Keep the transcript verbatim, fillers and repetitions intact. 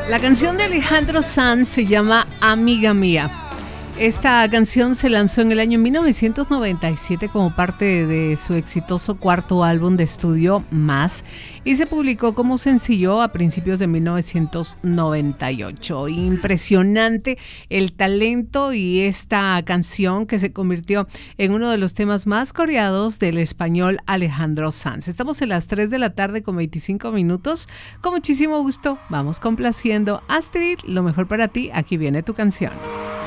La canción de Alejandro Sanz se llama Amiga Mía. Esta canción se lanzó en el año mil novecientos noventa y siete como parte de su exitoso cuarto álbum de estudio Más y se publicó como sencillo a principios de mil novecientos noventa y ocho. Impresionante el talento y esta canción que se convirtió en uno de los temas más coreados del español Alejandro Sanz. Estamos en las tres de la tarde con veinticinco minutos. Con muchísimo gusto vamos complaciendo Astrid, lo mejor para ti. Aquí viene tu canción.